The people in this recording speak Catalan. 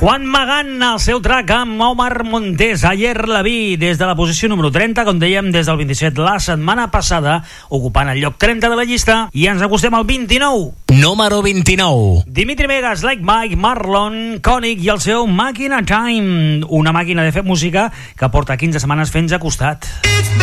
Juan Magán, el seu track amb Omar Montes, Ayer la vi, des de la posició número 30, com dèiem, des del 27 la setmana passada, ocupant el lloc 30 de la llista, i ens acostem al 29. Número 29. Dimitri Vegas, Like Mike, Marlon, Koenig i el seu Màquina Time, una màquina de fer música que porta 15 setmanes fent-se costat.